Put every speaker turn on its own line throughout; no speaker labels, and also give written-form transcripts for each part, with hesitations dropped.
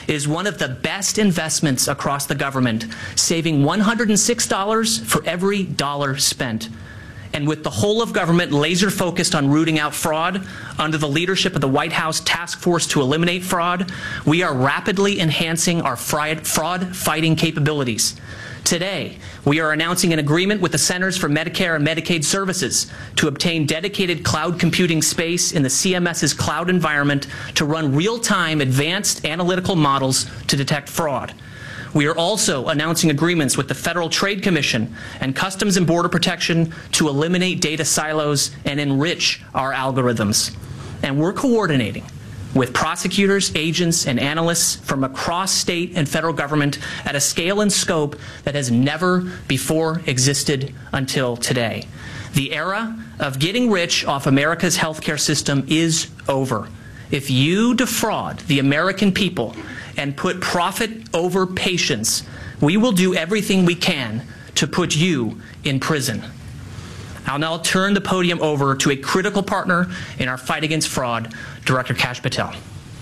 is one of the best investments across the government, saving $106 for every dollar spent. And with the whole of government laser focused on rooting out fraud, under the leadership of the White House Task Force to Eliminate Fraud, we are rapidly enhancing our fraud fighting capabilities. Today, we are announcing an agreement with the Centers for Medicare and Medicaid Services to obtain dedicated cloud computing space in the CMS's cloud environment to run real-time advanced analytical models to detect fraud. We are also announcing agreements with the Federal Trade Commission and Customs and Border Protection to eliminate data silos and enrich our algorithms. And we're coordinating with prosecutors, agents, and analysts from across state and federal government at a scale and scope that has never before existed until today. The era of getting rich off America's healthcare system is over. If you defraud the American people and put profit over patients, we will do everything we can to put you in prison. I'll now turn the podium over to a critical partner in our fight against fraud, Director Kash Patel.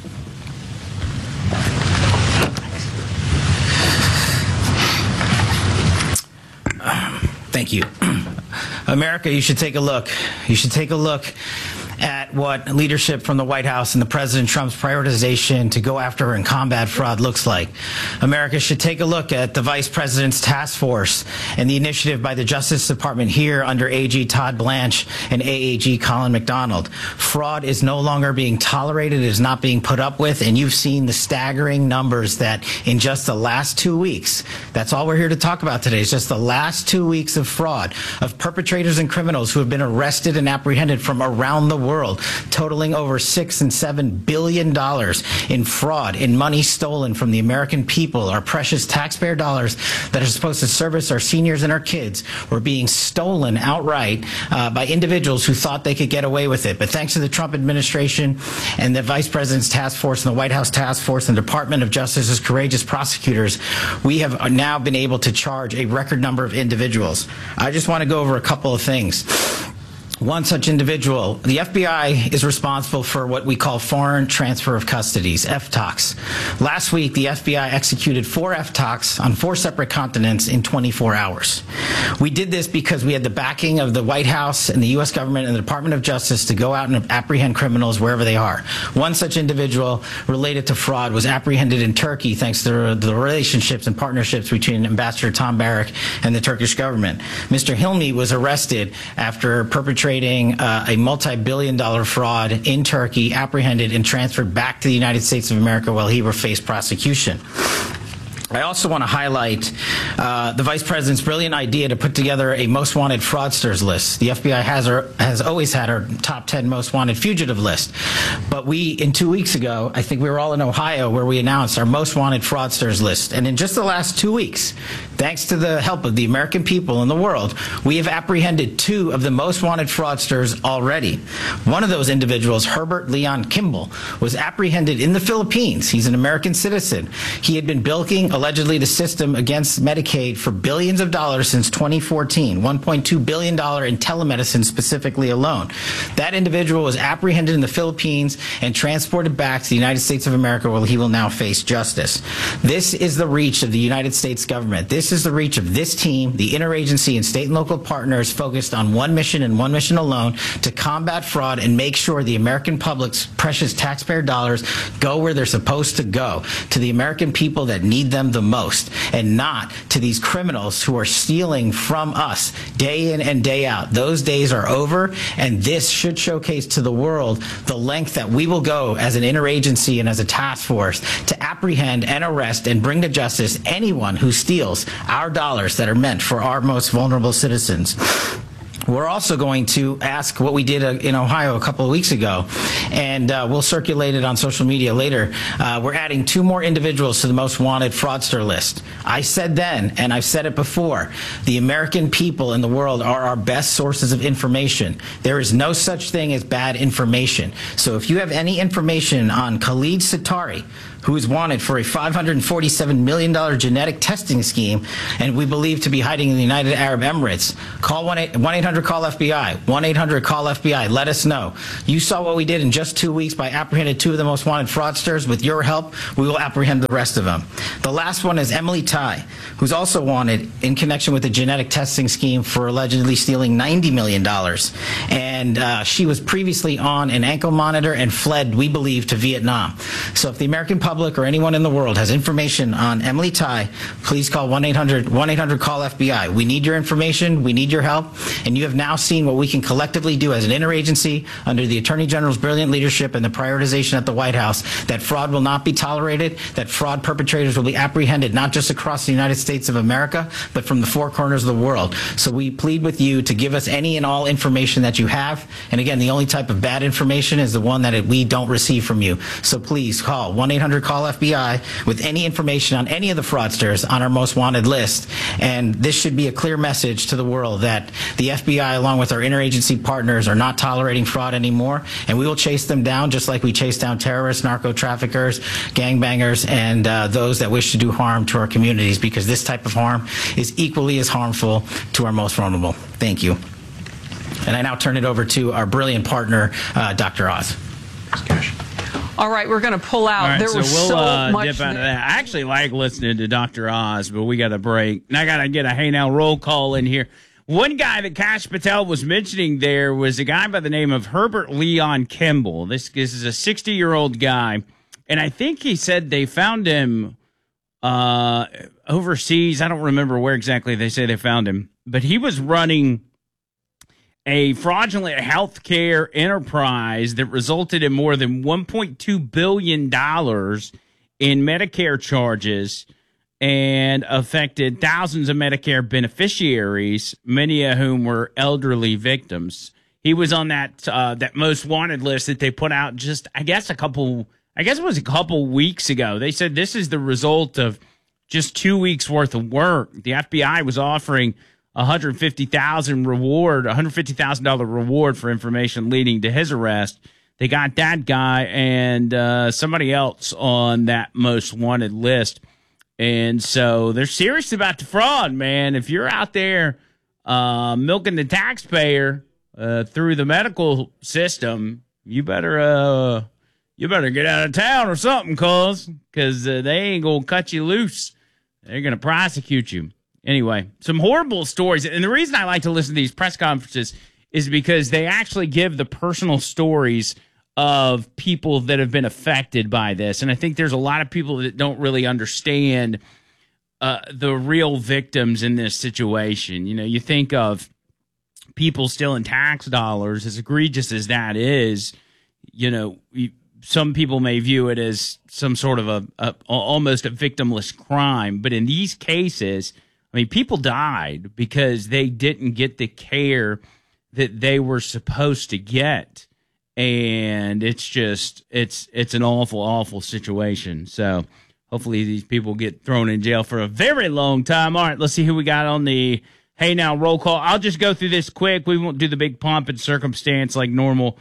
Thank you. America, you should take a look. You should take a look at what leadership from the White House and the President Trump's prioritization to go after and combat fraud looks like. America should take a look at the Vice President's task force and the initiative by the Justice Department here under AG Todd Blanche and AAG Colin McDonald. Fraud is no longer being tolerated, it is not being put up with, and you've seen the staggering numbers that in just the last 2 weeks, that's all we're here to talk about today, is just the last 2 weeks of fraud, of perpetrators and criminals who have been arrested and apprehended from around the world, totaling over $6 and $7 billion in fraud, in money stolen from the American people, our precious taxpayer dollars that are supposed to service our seniors and our kids, were being stolen outright by individuals who thought they could get away with it. But thanks to the Trump administration and the Vice President's task force and the White House task force and the Department of Justice's courageous prosecutors, we have now been able to charge a record number of individuals. I just want to go over a couple of things. One such individual, the FBI is responsible for what we call foreign transfer of custodies, FTOCs. Last week, the FBI executed 4 FTOCs on 4 separate continents in 24 hours. We did this because we had the backing of the White House and the U.S. government and the Department of Justice to go out and apprehend criminals wherever they are. One such individual related to fraud was apprehended in Turkey thanks to the relationships and partnerships between Ambassador Tom Barrack and the Turkish government. Mr. Hilmi was arrested after perpetrating a multi-billion-dollar fraud in Turkey, apprehended and transferred back to the United States of America while he faced prosecution. I also want to highlight the Vice President's brilliant idea to put together a most wanted fraudsters list. The FBI has always had our top 10 most wanted fugitive list. But in 2 weeks ago, I think we were all in Ohio, where we announced our most wanted fraudsters list. And in just the last 2 weeks, thanks to the help of the American people and the world, we have apprehended 2 of the most wanted fraudsters already. One of those individuals, Herbert Leon Kimball, was apprehended in the Philippines. He's an American citizen. He had been bilking allegedly the system against Medicaid for billions of dollars since 2014, $1.2 billion in telemedicine specifically alone. That individual was apprehended in the Philippines and transported back to the United States of America, where he will now face justice. This is the reach of the United States government. This is the reach of this team, the interagency and state and local partners focused on one mission and one mission alone: to combat fraud and make sure the American public's precious taxpayer dollars go where they're supposed to go, to the American people that need them the most, and not to these criminals who are stealing from us day in and day out. Those days are over, and this should showcase to the world the length that we will go as an interagency and as a task force to apprehend and arrest and bring to justice anyone who steals our dollars that are meant for our most vulnerable citizens. We're also going to ask what we did in Ohio a couple of weeks ago, and we'll circulate it on social media later. We're adding 2 more individuals to the most wanted fraudster list. I said then, and I've said it before, the American people in the world are our best sources of information. There is no such thing as bad information. So if you have any information on Khalid Sitari, who is wanted for a $547 million genetic testing scheme and we believe to be hiding in the United Arab Emirates. Call 1-800-CALL-FBI, 1-800-CALL-FBI. Let us know. You saw what we did in just 2 weeks by apprehending 2 of the most wanted fraudsters. With your help, we will apprehend the rest of them. The last one is Emily Tai, who's also wanted in connection with the genetic testing scheme for allegedly stealing $90 million. And she was previously on an ankle monitor and fled, we believe, to Vietnam. So if the American public or anyone in the world has information on Emily Tai, please call 1-800-CALL-FBI. We need your information. We need your help. And you have now seen what we can collectively do as an interagency under the Attorney General's brilliant leadership and the prioritization at the White House, that fraud will not be tolerated, that fraud perpetrators will be apprehended not just across the United States of America, but from the 4 corners of the world. So we plead with you to give us any and all information that you have. And again, the only type of bad information is the one that we don't receive from you. So please call 1-800-CALL-FBI with any information on any of the fraudsters on our most wanted list. And this should be a clear message to the world that the FBI, along with our interagency partners, are not tolerating fraud anymore. And we will chase them down just like we chase down terrorists, narco traffickers, gangbangers, and those that wish to do harm to our communities, because this type of harm is equally as harmful to our most vulnerable. Thank you. And I now turn it over to our brilliant partner, Dr. Oz.
All right, we're going to pull out.
Right,
there was
we'll
so much
dip out of that. I actually like listening to Dr. Oz, but we got a break. And I got to get a Hey Now roll call in here. One guy that Kash Patel was mentioning there was a guy by the name of Herbert Leon Kimball. This is a 60-year-old guy, and I think he said they found him overseas. I don't remember where exactly they say they found him, but he was running a fraudulent healthcare enterprise that resulted in more than $1.2 billion in Medicare charges and affected thousands of Medicare beneficiaries, many of whom were elderly victims. He was on that that most wanted list that they put out just, I guess it was a couple weeks ago. They said this is the result of just 2 weeks worth of work. The FBI was offering $150,000 reward for information leading to his arrest. They got that guy and somebody else on that most wanted list. And so they're serious about the fraud, man. If you're out there milking the taxpayer through the medical system, you better get out of town or something, because they ain't going to cut you loose. They're going to prosecute you. Anyway, some horrible stories. And the reason I like to listen to these press conferences is because they actually give the personal stories of people that have been affected by this. And I think there's a lot of people that don't really understand the real victims in this situation. You know, you think of people stealing tax dollars, as egregious as that is, you know, some people may view it as some sort of almost a victimless crime. But in these cases, I mean, people died because they didn't get the care that they were supposed to get. And it's just, it's an awful, awful situation. So hopefully these people get thrown in jail for a very long time. All right, let's see who we got on the Hey Now roll call. I'll just go through this quick. We won't do the big pomp and circumstance like normal.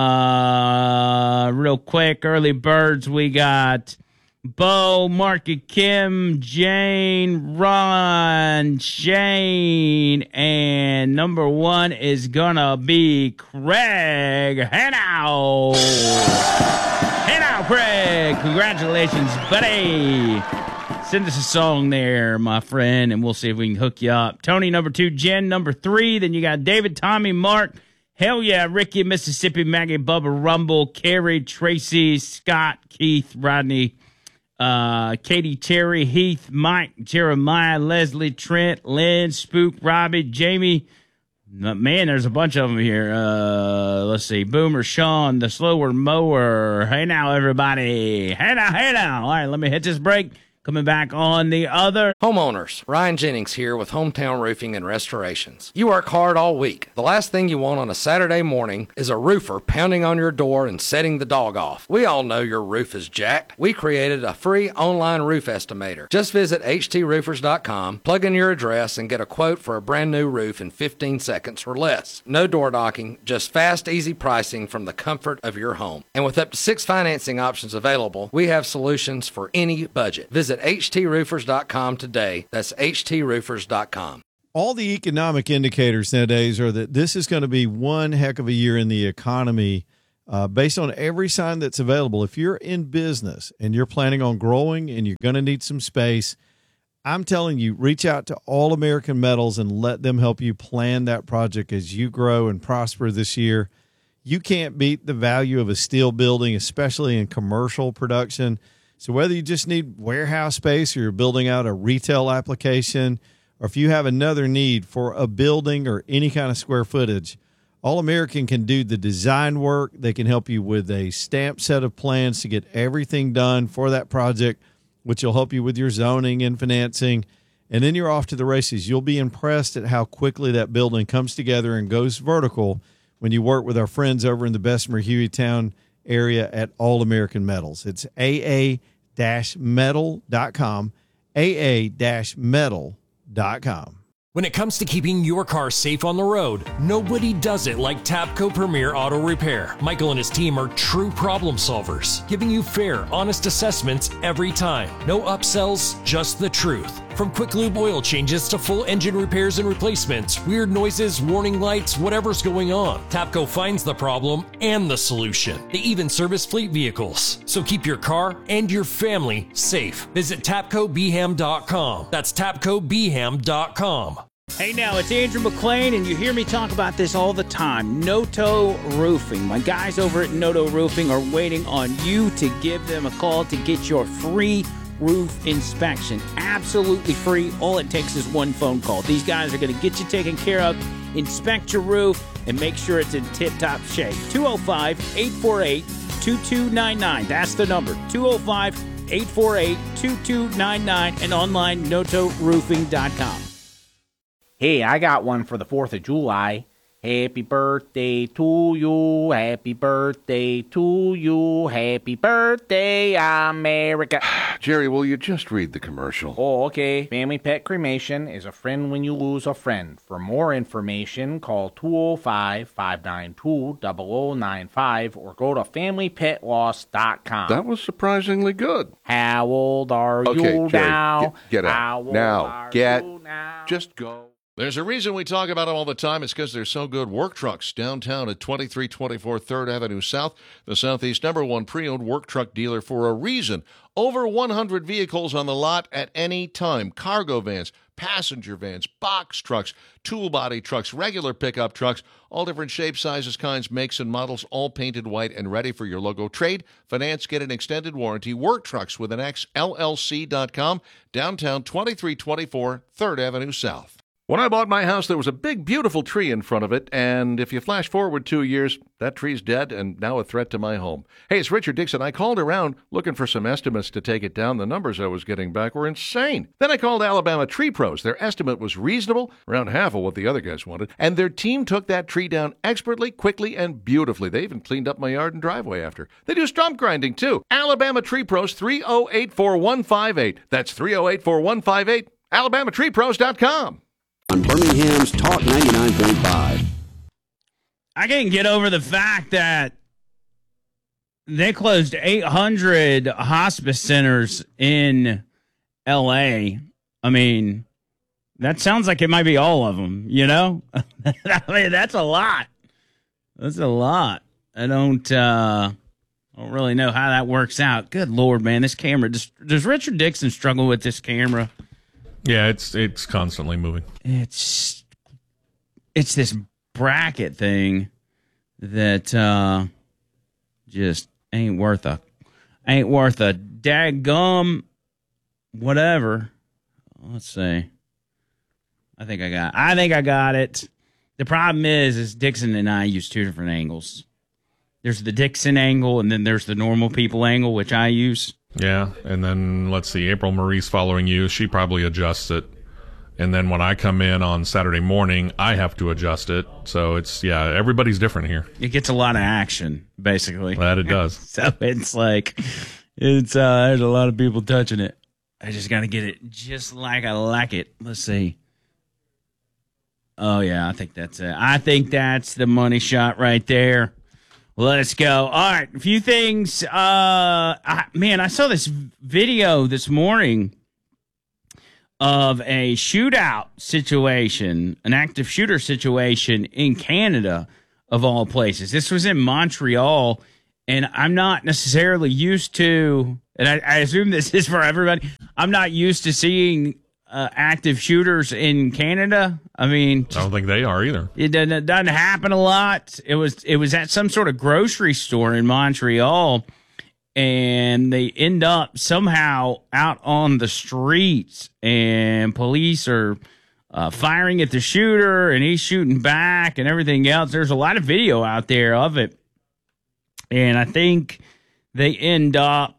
Real quick, early birds, we got Bo, Marky, Kim, Jane, Ron, Shane, and number 1 is gonna be Craig. Hey now! Hey now, Craig! Congratulations, buddy! Send us a song there, my friend, and we'll see if we can hook you up. Tony, number 2, Jen, number 3, then you got David, Tommy, Mark, hell yeah, Ricky, Mississippi, Maggie, Bubba, Rumble, Carrie, Tracy, Scott, Keith, Rodney, Katie, Terry, Heath, Mike, Jeremiah, Leslie, Trent, Lynn, Spook, Robbie, Jamie. Man, there's a bunch of them here. Let's see. Boomer, Sean, the slower mower. Hey now, everybody. Hey now, hey now. All right, let me hit this break. Coming back on the other.
Homeowners, Ryan Jennings here with Hometown Roofing and Restorations. You work hard all week. The last thing you want on a Saturday morning is a roofer pounding on your door and setting the dog off. We all know your roof is jacked. We created a free online roof estimator. Just visit htsroofers.com, plug in your address, and get a quote for a brand new roof in 15 seconds or less. No door knocking, just fast, easy pricing from the comfort of your home. And with up to 6 financing options available, we have solutions for any budget. Visit htsroofers.com today. That's htsroofers.com.
All the economic indicators nowadays are that this is going to be one heck of a year in the economy based on every sign that's available. If you're in business and you're planning on growing and you're going to need some space, I'm telling you, reach out to All American Metals and let them help you plan that project as you grow and prosper this year. You can't beat the value of a steel building, especially in commercial production. So whether you just need warehouse space or you're building out a retail application, or if you have another need for a building or any kind of square footage, All American can do the design work. They can help you with a stamped set of plans to get everything done for that project, which will help you with your zoning and financing. And then you're off to the races. You'll be impressed at how quickly that building comes together and goes vertical when you work with our friends over in the Bessemer Hueytown area at All American Metals. It's aa-metal.com, aa-metal.com.
When it comes to keeping your car safe on the road, nobody does it like Tapco Premier Auto Repair. Michael and his team are true problem solvers, giving you fair, honest assessments every time. No upsells, just the truth. From quick lube oil changes to full engine repairs and replacements, weird noises, warning lights, whatever's going on, Tapco finds the problem and the solution. They even service fleet vehicles. So keep your car and your family safe. Visit TapcoBeham.com. That's TapcoBeham.com.
Hey now, it's Andrew McClain, and you hear me talk about this all the time. Noto Roofing. My guys over at Noto Roofing are waiting on you to give them a call to get your free roof inspection. Absolutely free. All it takes is one phone call. These guys are going to get you taken care of, inspect your roof, and make sure it's in tip-top shape. 205-848-2299. That's the number. 205-848-2299 and online notoroofing.com.
Hey, I got one for the 4th of July. Happy birthday to you, happy birthday to you, happy birthday, America.
Jerry, will you just read the commercial?
Oh, okay. Family Pet Cremation is a friend when you lose a friend. For more information, call 205-592-0095 or go to FamilyPetLoss.com.
That was surprisingly good.
How old are you
Jerry,
now?
Get out.
How old
Now,
are
get.
you now?
Just go.
There's a reason we talk about them all the time. It's because they're so good. Work Trucks downtown at 2324 3rd Avenue South, the Southeast #1 pre-owned work truck dealer for a reason. Over 100 vehicles on the lot at any time. Cargo vans, passenger vans, box trucks, tool body trucks, regular pickup trucks, all different shapes, sizes, kinds, makes, and models, all painted white and ready for your logo. Trade, finance, get an extended warranty. Work Trucks with an X, LLC.com, downtown 2324 3rd Avenue South. When I bought my house, there was a big, beautiful tree in front of it, and if you flash forward 2 years, that tree's dead and now a threat to my home. Hey, it's Richard Dixon. I called around looking for some estimates to take it down. The numbers I was getting back were insane. Then I called Alabama Tree Pros. Their estimate was reasonable, around half of what the other guys wanted, and their team took that tree down expertly, quickly, and beautifully. They even cleaned up my yard and driveway after. They do stump grinding, too. Alabama Tree Pros, 308-4158. That's 308-4158. AlabamaTreePros.com.
On Birmingham's Talk 99.5.
I can't get over the fact that they closed 800 hospice centers in L.A. I mean, that sounds like it might be all of them, you know? I mean, that's a lot. That's a lot. I don't really know how that works out. Good Lord, man, this camera. Does Richard Dixon struggle with this camera?
Yeah, it's constantly moving.
It's this bracket thing that just ain't worth a daggum whatever. Let's see. I think I got it. The problem is Dixon and I use two different angles. There's the Dixon angle and then there's the normal people angle, which I use.
Yeah, and then let's see, April Marie's following you. She probably adjusts it. And then when I come in on Saturday morning, I have to adjust it. So it's, everybody's different here.
It gets a lot of action, basically.
That it does.
So it's like, there's a lot of people touching it. I just got to get it just like I like it. Let's see. Oh, yeah, I think that's it. I think that's the money shot right there. Let's go. All right, a few things. I saw this video this morning of a shootout situation, an active shooter situation in Canada, of all places. This was in Montreal, and I'm not necessarily used to, and I assume this is for everybody, I'm not used to seeing active shooters in Canada. I mean,
I don't think they are either.
It doesn't happen a lot. It was at some sort of grocery store in Montreal, and they end up somehow out on the streets, and police are firing at the shooter, and he's shooting back and everything else. There's a lot of video out there of it, and I think they end up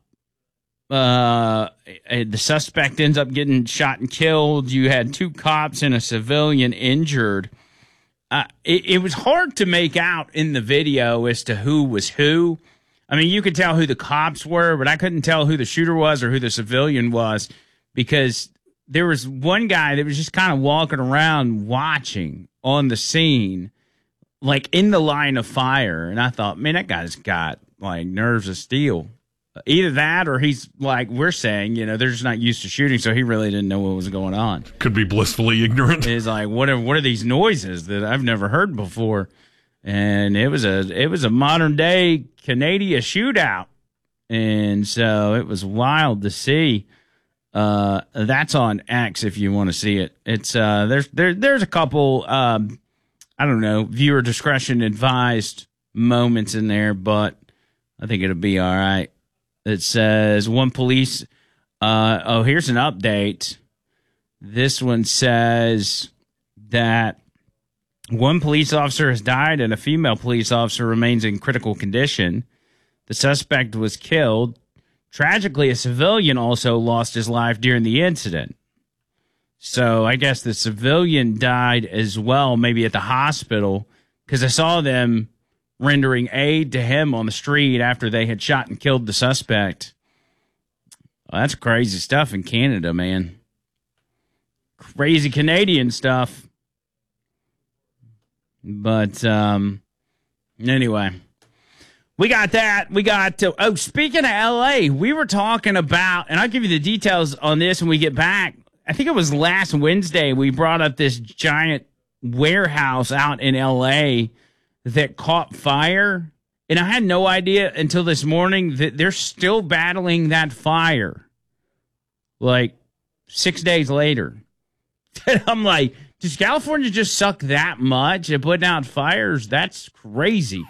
the suspect ends up getting shot and killed. You had 2 cops and a civilian injured. It was hard to make out in the video as to who was who. I mean, you could tell who the cops were, but I couldn't tell who the shooter was or who the civilian was, because there was one guy that was just kind of walking around watching on the scene, like in the line of fire. And I thought, man, that guy's got like nerves of steel. Either that, or he's like we're saying, they're just not used to shooting, so he really didn't know what was going on.
Could be blissfully ignorant.
It's like, what are these noises that I've never heard before? And it was a modern day Canadian shootout, and so it was wild to see. That's on X if you want to see it. It's there's a couple I don't know, viewer discretion advised moments in there, but I think it'll be all right. It says one police. Here's an update. This one says that one police officer has died and a female police officer remains in critical condition. The suspect was killed. Tragically, a civilian also lost his life during the incident. So I guess the civilian died as well, maybe at the hospital, because I saw them rendering aid to him on the street after they had shot and killed the suspect. Well, that's crazy stuff in Canada, man. Crazy Canadian stuff. But anyway, we got that. We got speaking of LA, we were talking about, and I'll give you the details on this when we get back. I think it was last Wednesday we brought up this giant warehouse out in LA that caught fire, and I had no idea until this morning that they're still battling that fire, like 6 days later. And I'm like, does California just suck that much at putting out fires? That's crazy.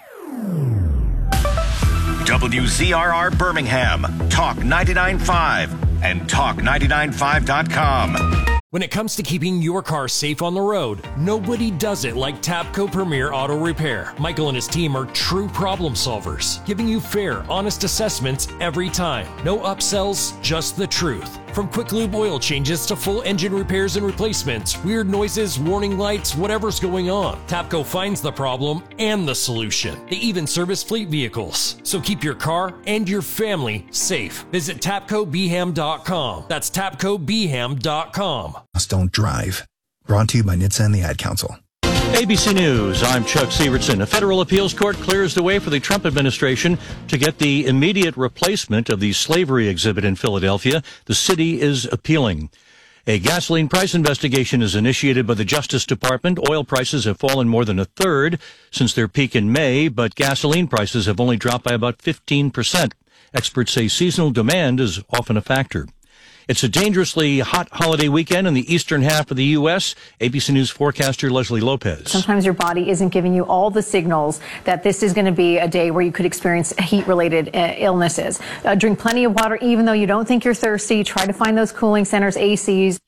WZRR Birmingham, Talk 99.5, and Talk995.com.
When it comes to keeping your car safe on the road, nobody does it like Tapco Premier Auto Repair. Michael and his team are true problem solvers, giving you fair, honest assessments every time. No upsells, just the truth. From quick lube oil changes to full engine repairs and replacements, weird noises, warning lights, whatever's going on, Tapco finds the problem and the solution. They even service fleet vehicles. So keep your car and your family safe. Visit TapcoBham.com. That's TapcoBham.com.
Don't drive. Brought to you by NHTSA and the Ad Council.
ABC News, I'm Chuck Severson. A federal appeals court clears the way for the Trump administration to get the immediate replacement of the slavery exhibit in Philadelphia. The city is appealing. A gasoline price investigation is initiated by the Justice Department. Oil prices have fallen more than a third since their peak in May, but gasoline prices have only dropped by about 15%. Experts say seasonal demand is often a factor. It's a dangerously hot holiday weekend in the eastern half of the U.S. ABC News forecaster Leslie Lopez.
Sometimes your body isn't giving you all the signals that this is going to be a day where you could experience heat-related illnesses. Drink plenty of water even though you don't think you're thirsty. Try to find those cooling centers, ACs.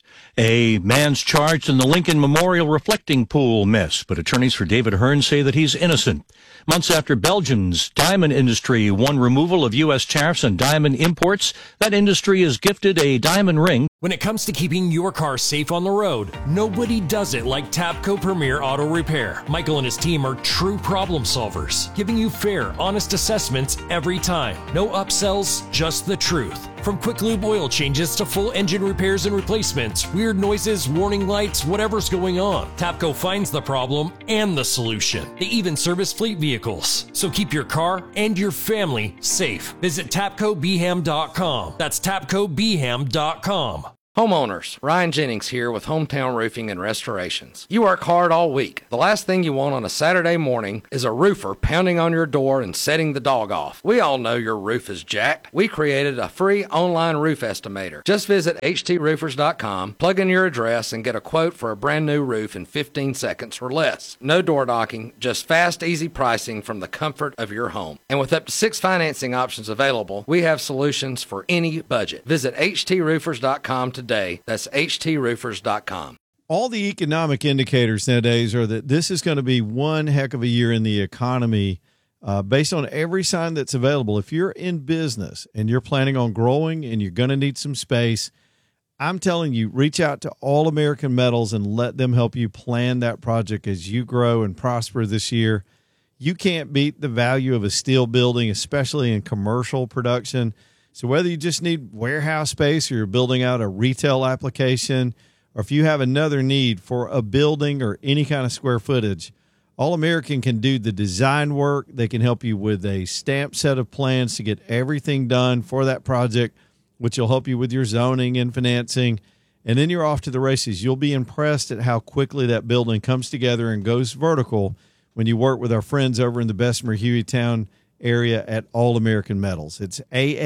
A man's charged in the Lincoln Memorial reflecting pool mess, but attorneys for David Hearn say that he's innocent. Months after Belgium's diamond industry won removal of U.S. tariffs on diamond imports, that industry is gifted a diamond ring.
When it comes to keeping your car safe on the road, nobody does it like Tapco Premier Auto Repair. Michael and his team are true problem solvers, giving you fair, honest assessments every time. No upsells, just the truth. From quick lube oil changes to full engine repairs and replacements, weird noises, warning lights, whatever's going on, Tapco finds the problem and the solution. They even service fleet vehicles. So keep your car and your family safe. Visit TapcoBeham.com. That's TapcoBeham.com.
Homeowners, Ryan Jennings here with Hometown Roofing and Restorations. You work hard all week. The last thing you want on a Saturday morning is a roofer pounding on your door and setting the dog off. We all know your roof is jacked. We created a free online roof estimator. Just visit HTRoofers.com, plug in your address, and get a quote for a brand new roof in 15 seconds or less. No door knocking, just fast, easy pricing from the comfort of your home. And with up to 6 financing options available, we have solutions for any budget. Visit HTRoofers.com today. That's HTRoofers.com.
All the economic indicators nowadays are that this is going to be one heck of a year in the economy based on every sign that's available. If you're in business and you're planning on growing and you're going to need some space, I'm telling you, reach out to All American Metals and let them help you plan that project as you grow and prosper this year. You can't beat the value of a steel building, especially in commercial production. So whether you just need warehouse space or you're building out a retail application, or if you have another need for a building or any kind of square footage, All American can do the design work. They can help you with a stamped set of plans to get everything done for that project, which will help you with your zoning and financing. And then you're off to the races. You'll be impressed at how quickly that building comes together and goes vertical when you work with our friends over in the Bessemer Hueytown area at All American Metals. It's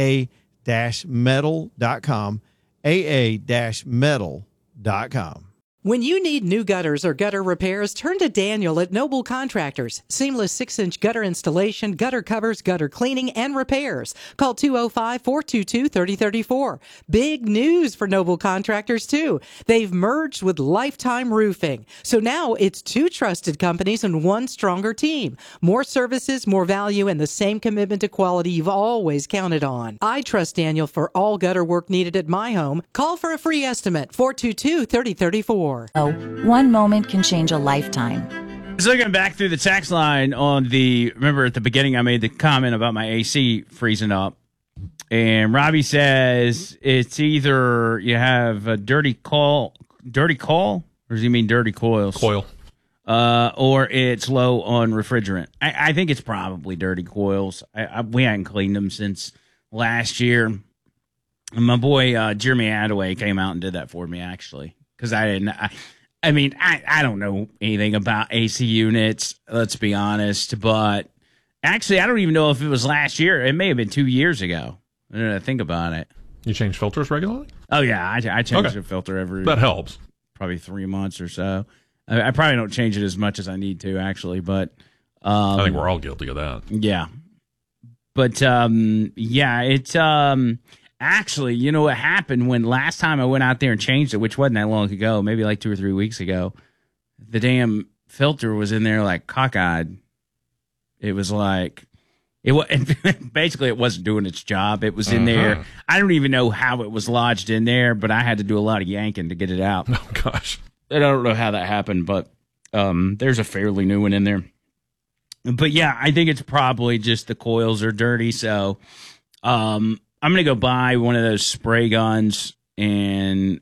aa-metal.com, aa-metal.com.
When you need new gutters or gutter repairs, turn to Daniel at Noble Contractors. Seamless 6-inch gutter installation, gutter covers, gutter cleaning, and repairs. Call 205-422-3034. Big news for Noble Contractors, too. They've merged with Lifetime Roofing. So now it's 2 trusted companies and 1 stronger team. More services, more value, and the same commitment to quality you've always counted on. I trust Daniel for all gutter work needed at my home. Call for a free estimate, 422-3034.
One moment can change a lifetime.
So looking back through the text line on remember at the beginning I made the comment about my AC freezing up. And Robbie says it's either you have a dirty coil, or does he mean dirty coils?
Coil.
Or it's low on refrigerant. I think it's probably dirty coils. We hadn't cleaned them since last year. And my boy Jeremy Attaway came out and did that for me, actually. Because I don't know anything about AC units, let's be honest. But actually, I don't even know if it was last year. It may have been 2 years ago. I don't know, think about it.
You change filters regularly?
Oh, yeah. I change the filter every...
That helps.
Probably 3 months or so. I probably don't change it as much as I need to, actually. But
I think we're all guilty of that.
Yeah. But, it's... Actually, you know what happened when last time I went out there and changed it, which wasn't that long ago, maybe like 2 or 3 weeks ago, the damn filter was in there like cockeyed. It was like, basically it wasn't doing its job. It was in there. I don't even know how it was lodged in there, but I had to do a lot of yanking to get it out.
Oh, gosh.
I don't know how that happened, but there's a fairly new one in there. But yeah, I think it's probably just the coils are dirty, so... I'm gonna go buy one of those spray guns and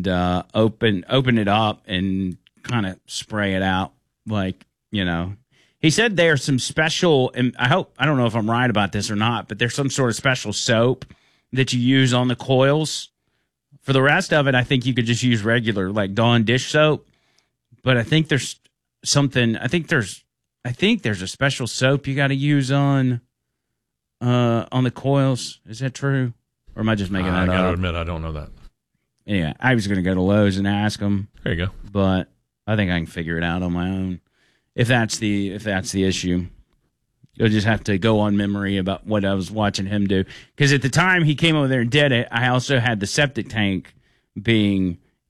open it up and kind of spray it out, like, you know. He said there's some special, and I don't know if I'm right about this or not, but there's some sort of special soap that you use on the coils. For the rest of it, I think you could just use regular, like, Dawn dish soap. But I think there's something. I think there's a special soap you got to use on the coils. Is that true? Or am I just making that up?
I got to admit, I don't know that.
Yeah, I was going to go to Lowe's and ask them.
There you go.
But I think I can figure it out on my own. If that's the issue, you'll just have to go on memory about what I was watching him do. Because at the time he came over there and did it, I also had the septic tank being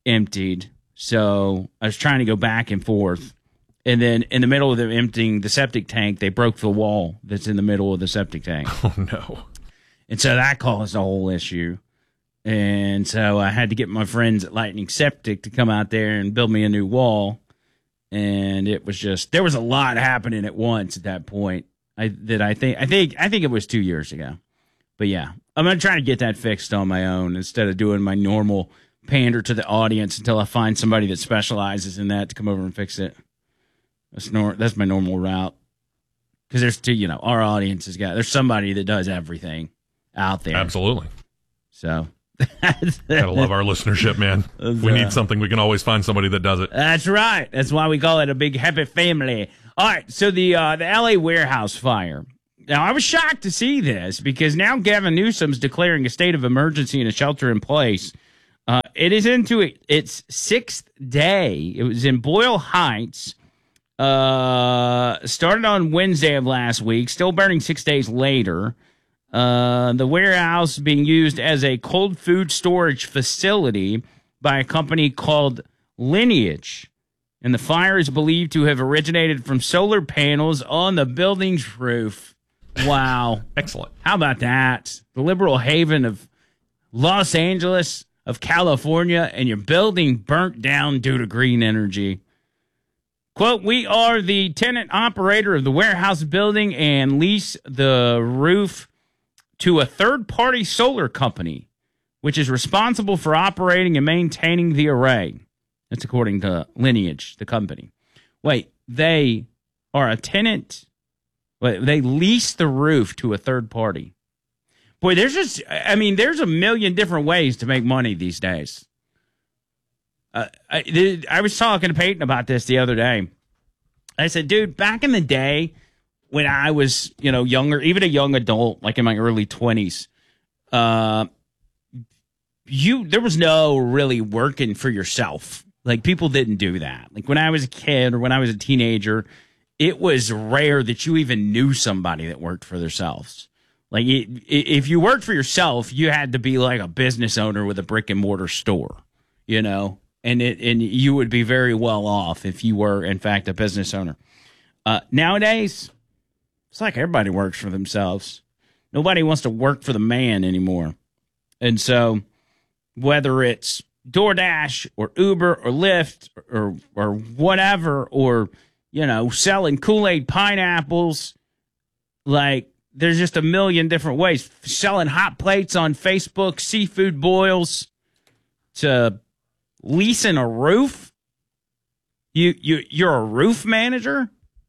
emptied. So I was trying to go back and forth. And then in the middle of them emptying the septic tank, they broke the wall that's in the middle of the septic tank.
Oh, no.
And so that caused a whole issue. And so I had to get my friends at Lightning Septic to come out there and build me a new wall. And it was just, there was a lot happening at once at that point. I think it was 2 years ago. But yeah, I'm going to try to get that fixed on my own instead of doing my normal pander to the audience until I find somebody that specializes in that to come over and fix it. That's my normal route. Because there's our audience there's somebody that does everything out there.
Absolutely.
So.
Gotta love our listenership, man. We need something. We can always find somebody that does it.
That's right. That's why we call it a big happy family. All right. So the LA warehouse fire. Now, I was shocked to see this because now Gavin Newsom's declaring a state of emergency and a shelter in place. It is into its 6th day. It was in Boyle Heights. Started on Wednesday of last week, still burning 6 days later. The warehouse being used as a cold food storage facility by a company called Lineage. And the fire is believed to have originated from solar panels on the building's roof. Wow.
Excellent.
How about that? The liberal haven of Los Angeles, of California, and your building burnt down due to green energy. Quote, we are the tenant operator of the warehouse building and lease the roof to a third-party solar company, which is responsible for operating and maintaining the array. That's according to Lineage, the company. Wait, they are a tenant? Wait, they lease the roof to a third party. Boy, there's a million different ways to make money these days. I was talking to Peyton about this the other day. I said, dude, back in the day when I was, younger, even a young adult, like in my early 20s, there was no really working for yourself. Like, people didn't do that. Like, when I was a kid or when I was a teenager, it was rare that you even knew somebody that worked for themselves. Like, if you worked for yourself, you had to be like a business owner with a brick and mortar store, and you would be very well off if you were, in fact, a business owner. Nowadays, it's like everybody works for themselves. Nobody wants to work for the man anymore. And so whether it's DoorDash or Uber or Lyft or whatever, or, selling Kool-Aid pineapples, like, there's just a million different ways. Selling hot plates on Facebook, seafood boils, to leasing a roof. You're a roof manager?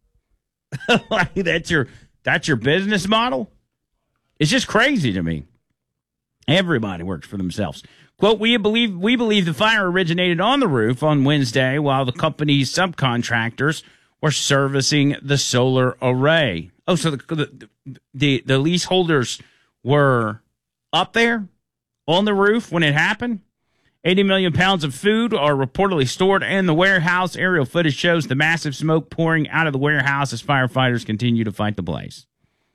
Like, that's your business model? It's just crazy to me. Everybody works for themselves. Quote, we believe the fire originated on the roof on Wednesday while the company's subcontractors were servicing the solar array. Oh, so the leaseholders were up there on the roof when it happened? 80 million pounds of food are reportedly stored in the warehouse. Aerial footage shows the massive smoke pouring out of the warehouse as firefighters continue to fight the blaze.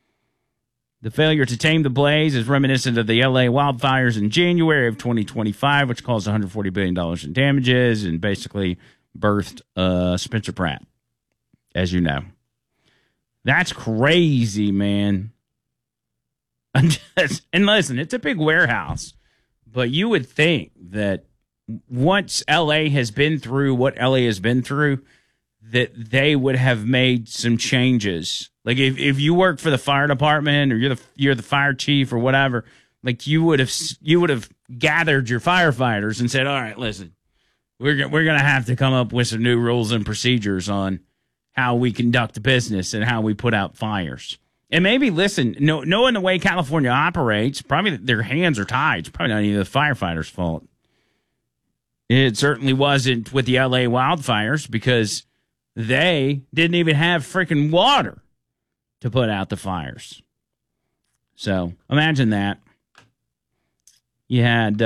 The failure to tame the blaze is reminiscent of the LA wildfires in January of 2025, which caused $140 billion in damages and basically birthed Spencer Pratt, as you know. That's crazy, man. And listen, it's a big warehouse, but you would think that once LA has been through what LA has been through, that they would have made some changes. Like, if you work for the fire department or you're the fire chief or whatever, like, you would have gathered your firefighters and said, all right, listen, we're going to have to come up with some new rules and procedures on how we conduct business and how we put out fires. And maybe, listen, knowing the way California operates, probably their hands are tied. It's probably not even the firefighters' fault. It certainly wasn't with the LA wildfires because they didn't even have freaking water to put out the fires. So imagine that. You had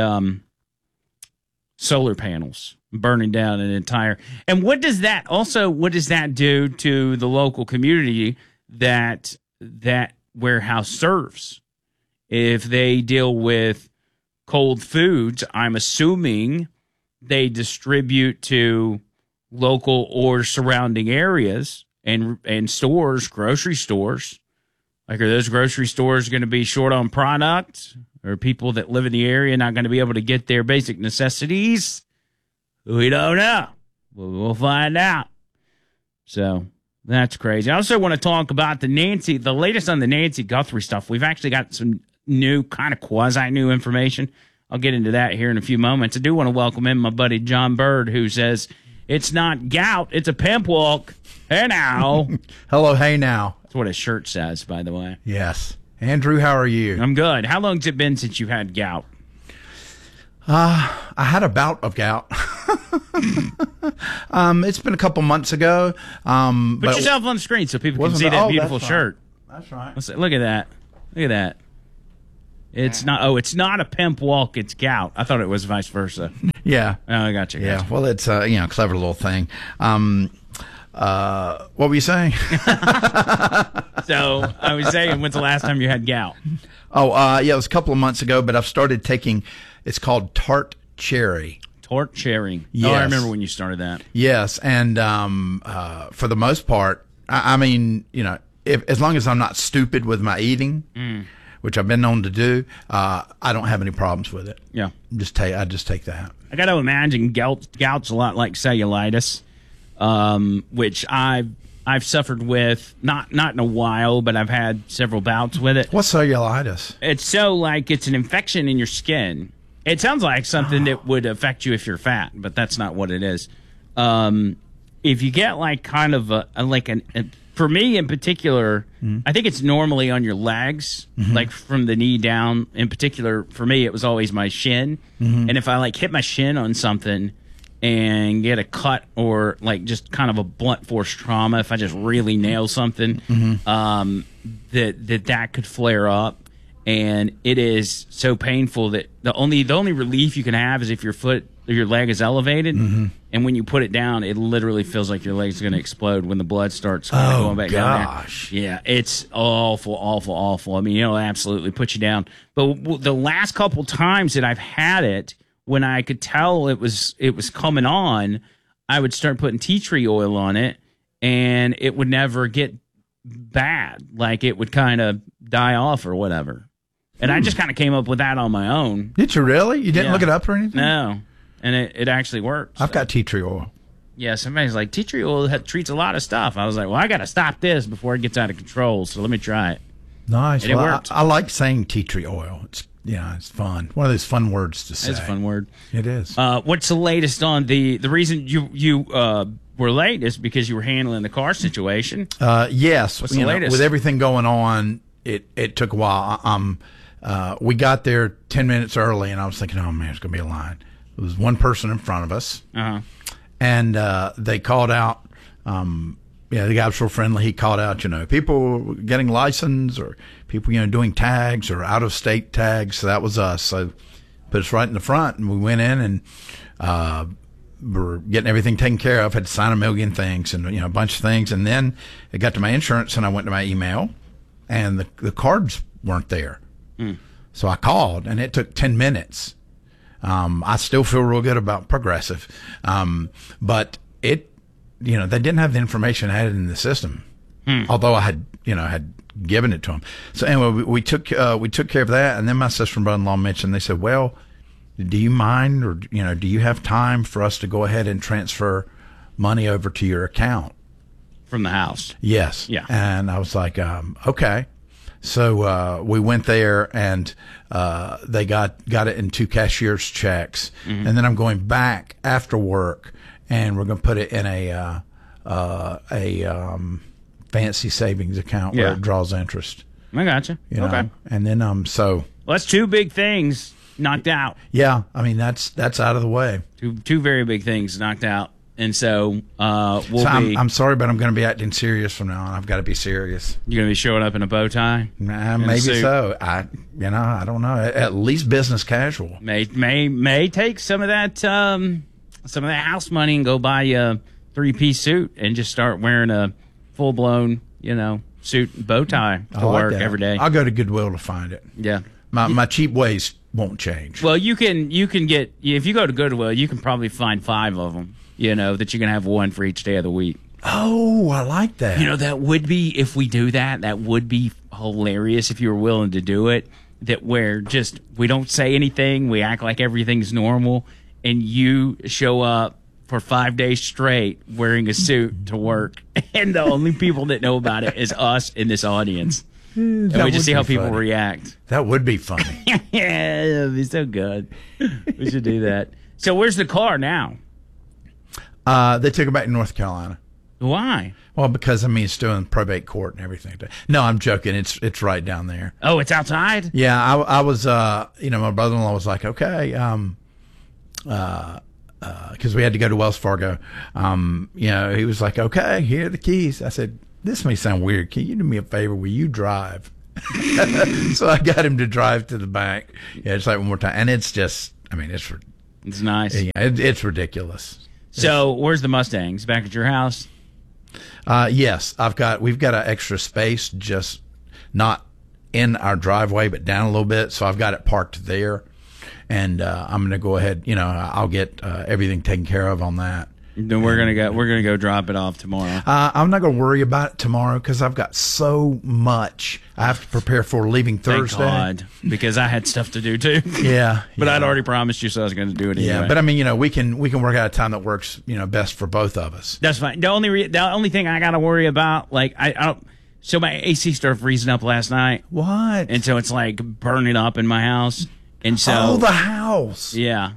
solar panels burning down an entire... And what does that do to the local community that warehouse serves? If they deal with cold foods, I'm assuming they distribute to local or surrounding areas and stores, grocery stores. Like, are those grocery stores going to be short on product? Or people that live in the area not going to be able to get their basic necessities? We don't know. We'll find out. So that's crazy. I also want to talk about the latest on the Nancy Guthrie stuff. We've actually got some new, kind of quasi-new information. I'll get into that here in a few moments. I do want to welcome in my buddy John Bird, who says it's not gout, it's a pimp walk. Hey now.
Hello, hey now.
That's what his shirt says, by the way.
Yes. Andrew, how are you?
I'm good. How long's it been since you had gout?
I had a bout of gout. It's been a couple months ago.
Put yourself on the screen so people can see that beautiful shirt.
That's right.
Look at that. Look at that. It's not a pimp walk, it's gout. I thought it was vice versa.
Yeah.
Oh, I got you.
Yeah. Well, it's a clever little thing. What were you saying?
So I was saying, when's the last time you had gout?
It was a couple of months ago, but I've started taking, it's called Tart Cherry.
Tart Cherry.
Yes.
Oh, I remember when you started that.
Yes. And for the most part, I mean, as long as I'm not stupid with my eating, which I've been known to do, I don't have any problems with it.
Yeah.
I just take that.
I got to imagine gout's a lot like cellulitis, which I've suffered with, not in a while, but I've had several bouts with it.
What's cellulitis?
It's it's an infection in your skin. It sounds like something that would affect you if you're fat, but that's not what it is. If you get like kind of for me in particular, I think it's normally on your legs, like from the knee down. In particular, for me, it was always my shin. And if I hit my shin on something and get a cut or just kind of a blunt force trauma, if I just really nail something, that could flare up. And it is so painful that the only relief you can have is if your leg is elevated, and when you put it down, it literally feels like your leg's going to explode when the blood starts going back down there. Yeah, it's awful, awful, awful. I mean, it'll absolutely put you down. But the last couple times that I've had it, when I could tell it was coming on, I would start putting tea tree oil on it, and it would never get bad. Like, it would kind of die off or whatever. And I just kind of came up with that on my own.
Did you really? You didn't look it up or anything?
No. And it actually worked.
I've got tea tree oil.
Yeah, somebody's like, tea tree oil treats a lot of stuff. I was like, well, I got to stop this before it gets out of control, so let me try it.
Nice.
And it worked.
I like saying tea tree oil. It's fun. One of those fun words to say.
It's a fun word.
It is.
What's the latest on the reason you were late is because you were handling the car situation?
Yes.
What's the latest?
With everything going on, it took a while. We got there 10 minutes early, and I was thinking, oh, man, it's going to be a line. There was one person in front of us, and they called out. The guy was so friendly. He called out, people getting license or people, doing tags or out-of-state tags. So that was us. So put us right in the front, and we went in and we're getting everything taken care of. Had to sign a million things and a bunch of things, and then it got to my insurance, and I went to my email, and the cards weren't there. So I called, and it took 10 minutes. I still feel real good about Progressive, but they didn't have the information I had in the system, although I had given it to them. So anyway, we took care of that, and then my sister and brother-in-law mentioned. They said, "Well, do you mind, or do you have time for us to go ahead and transfer money over to your account
from the house?"
Yes.
Yeah.
And I was like, okay. So we went there, and they got it in 2 cashier's checks, and then I'm going back after work, and we're going to put it in a fancy savings account where it draws interest.
I gotcha. Okay.
And then well,
that's 2 big things knocked out.
Yeah, I mean that's out of the way.
Two very big things knocked out. And so
I'm sorry, but I'm going to be acting serious from now on. I've got to be serious.
You're going to be showing up in a bow tie?
Maybe so. I don't know. At least business casual.
May take some of that house money and go buy a 3-piece suit and just start wearing a full blown suit and bow tie to work every day.
I'll go to Goodwill to find it.
Yeah.
My cheap ways won't change.
Well, you can get, if you go to Goodwill, you can probably find 5 of them, that you can have one for each day of the week.
Oh, I like that.
That would be, if we do that would be hilarious if you were willing to do it, that we don't say anything, we act like everything's normal, and you show up for 5 days straight wearing a suit to work, and the only people that know about it is us in this audience. And we just see how people react.
That would be funny.
Yeah, it'd be so good. We should do that. So where's the car now?
They took it back to North Carolina.
Why?
Well, because it's still in probate court and everything. No, I'm joking. It's right down there.
Oh, it's outside?
Yeah, I was. My brother-in-law was like, okay, because we had to go to Wells Fargo. He was like, okay, here are the keys. I said, this may sound weird. Can you do me a favor? Will you drive? So I got him to drive to the bank. Yeah, it's like one more time, and it's just,
it's nice.
Yeah, it's ridiculous.
So where's the Mustangs? Back at your house?
Yes, we've got an extra space, just not in our driveway, but down a little bit. So I've got it parked there, and I'm going to go ahead. I'll get everything taken care of on that.
Then we're gonna go drop it off tomorrow.
I'm not going to worry about it tomorrow because I've got so much I have to prepare for leaving Thursday.
Thank God, because I had stuff to do too.
Yeah,
but I'd already promised you, so I was going to do it anyway.
Yeah, but we can work out a time that works, best for both of us.
That's fine. The only thing I got to worry about, I don't. So my AC started freezing up last night.
What?
And so it's like burning up in my house. And so
the house.
Yeah,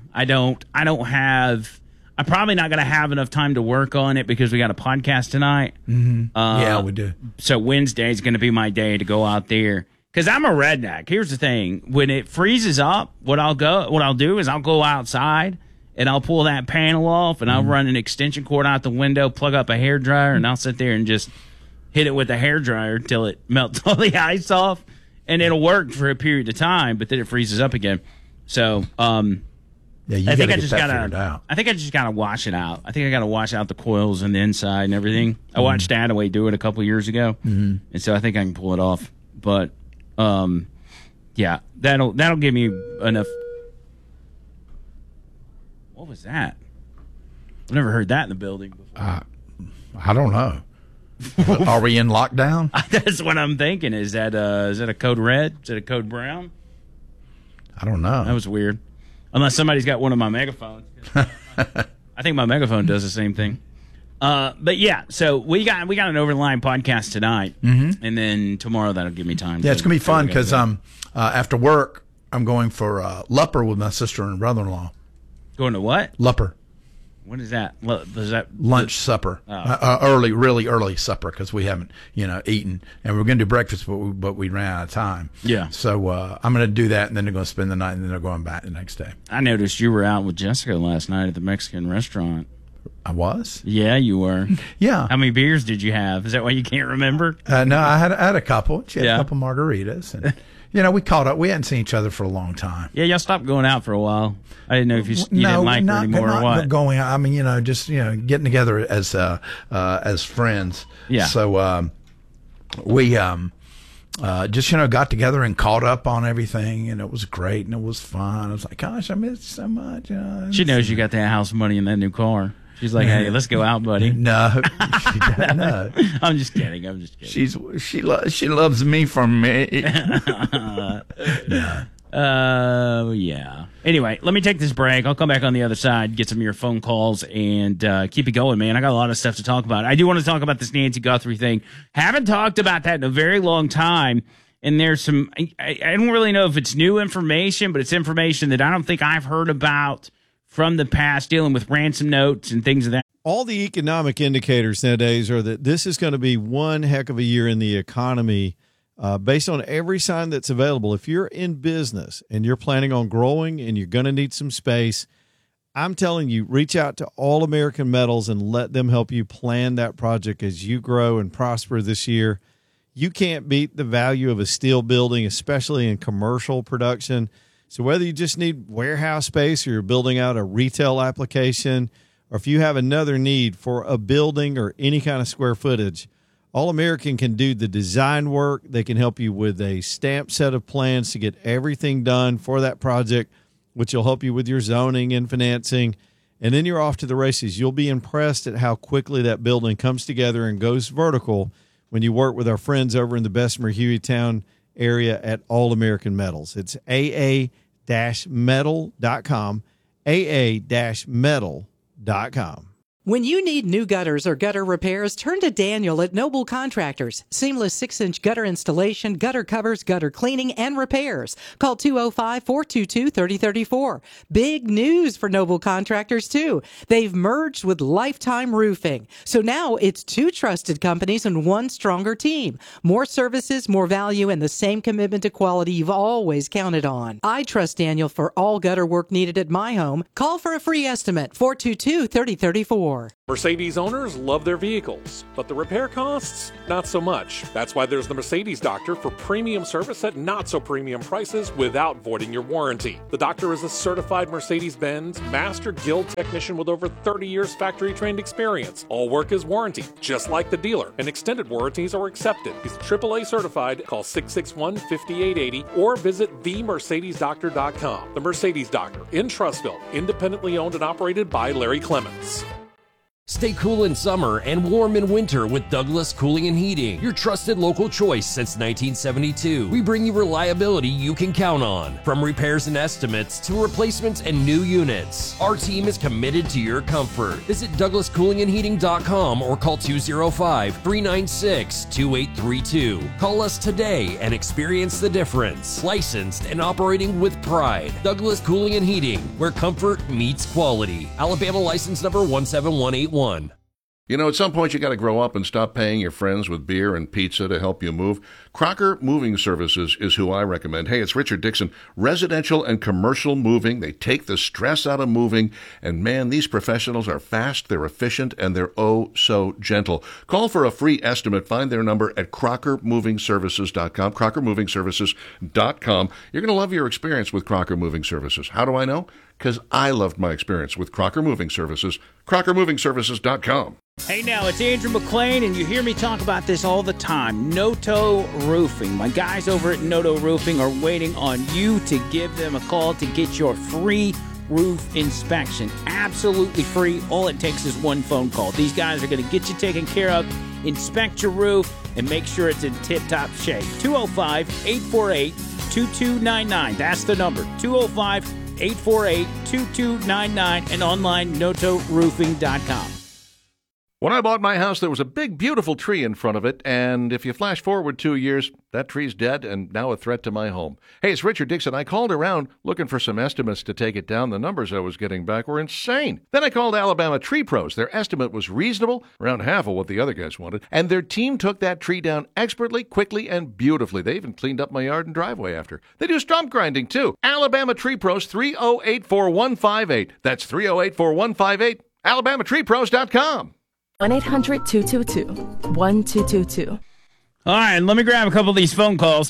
I'm probably not going to have enough time to work on it because we got a podcast tonight.
Mm-hmm. Yeah, we do.
So Wednesday is going to be my day to go out there because I'm a redneck. Here's the thing: when it freezes up, what I'll do is I'll go outside and I'll pull that panel off and I'll run an extension cord out the window, plug up a hairdryer, and I'll sit there and just hit it with a hairdryer till it melts all the ice off, and it'll work for a period of time, but then it freezes up again. So,
yeah, I think I just
gotta wash it out. I think I gotta wash out the coils and the inside and everything. I watched Attaway do it a couple years ago, and so I think I can pull it off. But yeah, that'll give me enough. What was that? I've never heard that in the building before.
I don't know. Are we in lockdown?
That's what I'm thinking. Is that a code red? Is it a code brown?
I don't know.
That was weird. Unless somebody's got one of my megaphones. I think my megaphone does the same thing. But yeah, so we got an Over the Line podcast tonight, and then tomorrow that'll give me time.
Yeah, it's gonna be fun because after work I'm going for Lupper with my sister and brother-in-law.
Going to what?
Lupper.
What is that? Is that
lunch supper? Really early supper because we haven't eaten, and we're going to do breakfast, but we ran out of time.
Yeah.
So I'm going to do that, and then they're going to spend the night, and then they're going back the next day.
I noticed you were out with Jessica last night at the Mexican restaurant.
I was?
Yeah, you were.
Yeah.
How many beers did you have? Is that why you can't remember?
No, I had a couple. She had a couple margaritas, and we caught up. We hadn't seen each other for a long time.
Yeah, y'all stopped going out for a while. I didn't know if you didn't like her anymore or what.
Going out. Just getting together as friends.
Yeah.
So we just got together and caught up on everything, and it was great and it was fun. I was like, gosh, I miss you so much.
She knows you got that house money in that new car. She's like, hey, let's go out, buddy.
No, she doesn't know.
I'm just kidding.
She loves me for me.
Yeah. Anyway, let me take this break. I'll come back on the other side, get some of your phone calls, and keep it going, man. I got a lot of stuff to talk about. I do want to talk about this Nancy Guthrie thing. Haven't talked about that in a very long time. And there's some, I don't really know if it's new information, but it's information that I don't think I've heard about from the past, dealing with ransom notes and things of that.
All the economic indicators nowadays are that this is going to be one heck of a year in the economy based on every sign that's available. If you're in business and you're planning on growing and you're going to need some space, I'm telling you, reach out to All American Metals and let them help you plan that project as you grow and prosper this year. You can't beat the value of a steel building, especially in commercial production. So whether you just need warehouse space or you're building out a retail application, or if you have another need for a building or any kind of square footage, All American can do the design work. They can help you with a stamped set of plans to get everything done for that project, which will help you with your zoning and financing. And then you're off to the races. You'll be impressed at how quickly that building comes together and goes vertical when you work with our friends over in the Bessemer Hueytown area at All American Metals. It's aa-metal.com, aa-metal.com.
When you need new gutters or gutter repairs, turn to Daniel at Noble Contractors. Seamless 6-inch gutter installation, gutter covers, gutter cleaning, and repairs. Call 205-422-3034. Big news for Noble Contractors, too. They've merged with Lifetime Roofing. So now it's two trusted companies and one stronger team. More services, more value, and the same commitment to quality you've always counted on. I trust Daniel for all gutter work needed at my home. Call for a free estimate, 422-3034.
Mercedes owners love their vehicles, but the repair costs, not so much. That's why there's the Mercedes Doctor for premium service at not so premium prices without voiding your warranty. The Doctor is a certified Mercedes-Benz Master Guild technician with over 30 years factory trained experience. All work is warranty, just like the dealer, and extended warranties are accepted. He's AAA certified. Call 661-5880 or visit themercedesdoctor.com. The Mercedes Doctor in Trussville, independently owned and operated by Larry Clements.
Stay cool in summer and warm in winter with Douglas Cooling and Heating, your trusted local choice since 1972. We bring you reliability you can count on, from repairs and estimates to replacements and new units. Our team is committed to your comfort. Visit DouglasCoolingandHeating.com or call 205-396-2832. Call us today and experience the difference. Licensed and operating with pride. Douglas Cooling and Heating, where comfort meets quality. Alabama license number 17181.
You know, at some point you got to grow up and stop paying your friends with beer and pizza to help you move. Crocker Moving Services is who I recommend. Hey, it's Richard Dixon. Residential and commercial moving. They take the stress out of moving. And man, these professionals are fast, they're efficient, and they're oh so gentle. Call for a free estimate. Find their number at CrockerMovingServices.com, CrockerMovingServices.com. You're going to love your experience with Crocker Moving Services. How do I know? Because I loved my experience with Crocker Moving Services. CrockerMovingServices.com.
Hey now, it's Andrew McLean, and you hear me talk about this all the time. Noto Roofing. My guys over at Noto Roofing are waiting on you to give them a call to get your free roof inspection. Absolutely free. All it takes is one phone call. These guys are going to get you taken care of, inspect your roof, and make sure it's in tip-top shape. 205-848-2299. That's the number. 205-848-2299 and online notoroofing.com.
When I bought my house, there was a big, beautiful tree in front of it, and if you flash forward 2 years, that tree's dead and now a threat to my home. Hey, it's Richard Dixon. I called around looking for some estimates to take it down. The numbers I was getting back were insane. Then I called Alabama Tree Pros. Their estimate was reasonable, around half of what the other guys wanted, and their team took that tree down expertly, quickly, and beautifully. They even cleaned up my yard and driveway after. They do stump grinding, too. Alabama Tree Pros, 308-4158. That's 308-4158. AlabamaTreePros.com.
1-800-222-1222.
All right, let me grab a couple of these phone calls.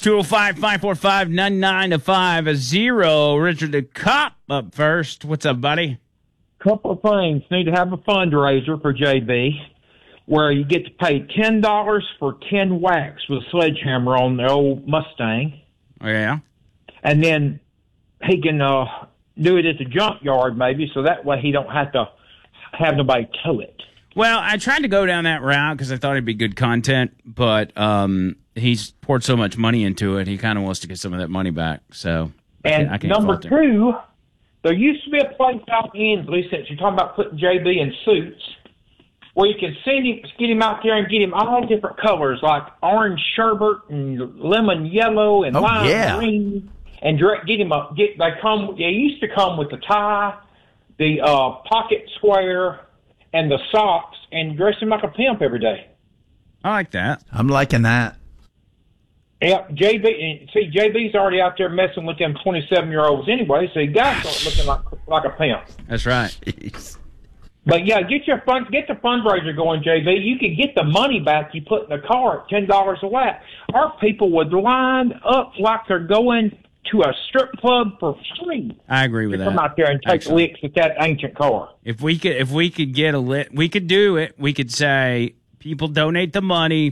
205-545-9950. Richard the Cop up first. What's up, buddy?
Couple of things. Need to have a fundraiser for JB where you get to pay $10 for 10 whacks with a sledgehammer on the old Mustang.
Oh, yeah?
And then he can do it at the junkyard maybe, so that way he don't have to have nobody tow it.
Well, I tried to go down that route because I thought it'd be good content, but he's poured so much money into it, he kind of wants to get some of that money back. So,
and
I can't
number two, there used to be a place out in Inslee, since you're talking about putting JB in suits, where you can send him, get him out there and get him all different colors, like orange sherbet and lemon yellow and lime green, and get him a they used to come with the tie, the pocket square, and the socks, and dress him like a pimp every day.
I like that.
I'm liking that.
Yeah, JB's already out there messing with them 27-year-olds anyway, so he got to start looking like a pimp.
That's right.
Jeez. But yeah, get the fundraiser going, JB. You can get the money back you put in the car at $10 a whack. Our people would line up like they're going to a strip club for free.
I agree with that.
Come out there and take licks at that ancient car.
If we could get we could do it. We could say people donate the money,